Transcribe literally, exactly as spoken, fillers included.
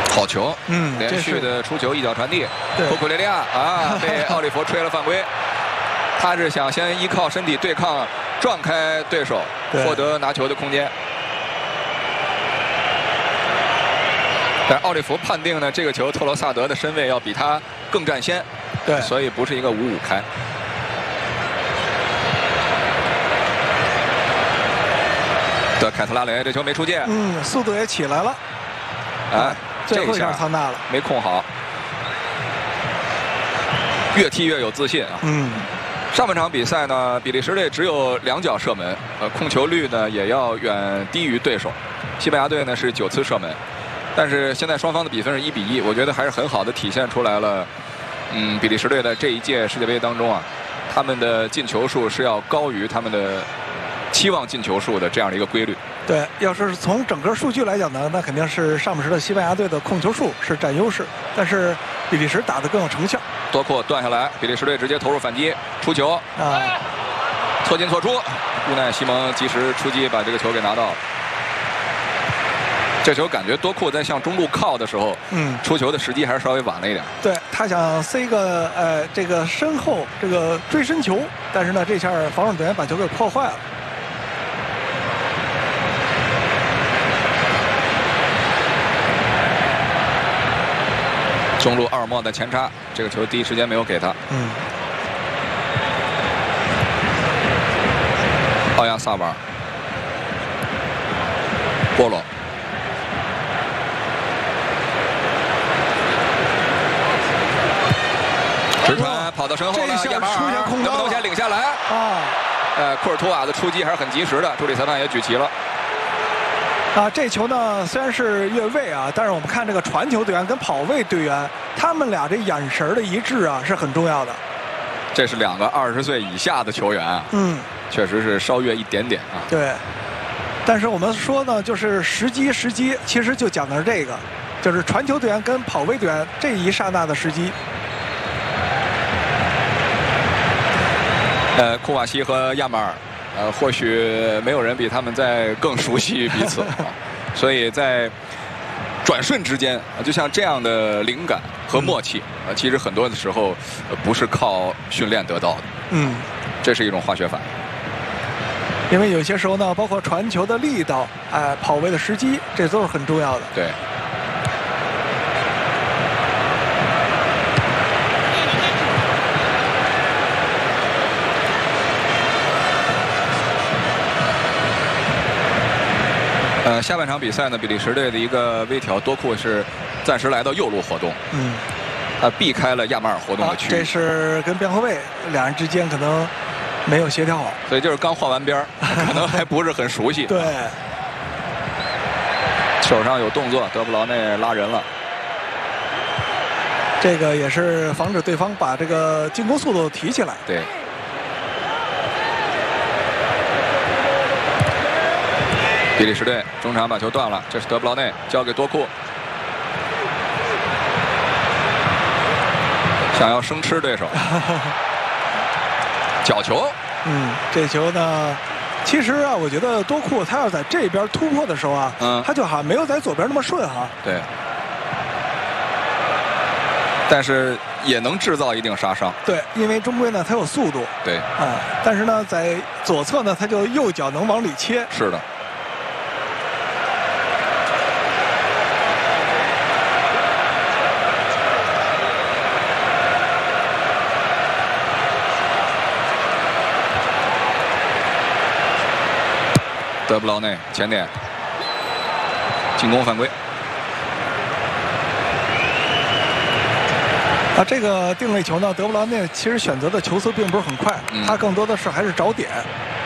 好球， 嗯， 连续的出球，一脚传递， 对， 库库雷利亚啊，被奥利弗吹了犯规。他是想先依靠身体对抗，撞开对手，获得拿球的空间。但奥利弗判定呢，这个球特罗萨德的身位要比他更占先， 对， 所以不是一个五五开。的凯特拉雷这球没出界， 嗯，速度也起来了， 哎， 最后一下桑纳了， 没控好，越踢越有自信啊。 嗯。 上半场比赛呢，比利时队只有两脚射门，呃，控球率呢也要远低于对手。西班牙队呢是九次射门，但是现在双方的比分是一比一，我觉得还是很好的体现出来了。嗯，比利时队的这一届世界杯当中啊，他们的进球数是要高于他们的期望进球数的这样的一个规律。 对，要是从整个数据来讲呢，那肯定是上半时的西班牙队的控球数是占优势，但是比利时打得更有成效。 多库断下来，比利时队直接投入反击，出球啊，错进错出，无奈西蒙及时出击把这个球给拿到了。这球感觉多库在向中路靠的时候，嗯，出球的时机还是稍微晚了一点。 对，他想塞个呃这个身后这个追身球，但是呢这下防守队员把球给破坏了。 中路奥尔莫的前插，这个球第一时间没有给他。 嗯。 奥亚萨瓦尔，波罗，直传跑到身后了，亚马尔能不能先领下来？啊，呃，库尔图瓦的出击还是很及时的，助理裁判也举旗了。 啊，这球呢虽然是越位啊，但是我们看这个传球队员跟跑位队员，他们俩这眼神的一致啊是很重要的。 这是两个二十岁以下的球员啊，嗯，确实是稍越一点点啊。 对，但是我们说呢，就是时机时机，其实就讲的是这个，就是传球队员跟跑位队员这一刹那的时机。 呃，库瓦西和亚马尔。呃，或许没有人比他们在更熟悉彼此，所以在转瞬之间，就像这样的灵感和默契，啊，其实很多的时候不是靠训练得到的，嗯，这是一种化学反应。因为有些时候呢，包括传球的力道，哎，跑位的时机，这都是很重要的。 对。呃，下半场比赛呢，比利时队的一个微调，多库是暂时来到右路活动，嗯，呃，避开了亚马尔活动的区域。 这是跟边后卫两人之间可能没有协调好， 所以就是刚换完边可能还不是很熟悉。 对， 手上有动作，德布劳内拉人了， 这个也是防止对方把这个进攻速度提起来。 对。比利时队中场把球断了，这是德布劳内交给多库，想要生吃对手，角球。 嗯，这球呢，其实啊，我觉得多库他要在这边突破的时候啊，嗯，他就好像没有在左边那么顺哈。 对。但是也能制造一定杀伤。 对，因为中规呢，他有速度。 对。 啊，但是呢，在左侧呢，他就右脚能往里切。 是的。德布劳内前点，进攻犯规。 啊，这个定位球呢，德布劳内其实选择的球速并不是很快，嗯、他更多的是还是找点。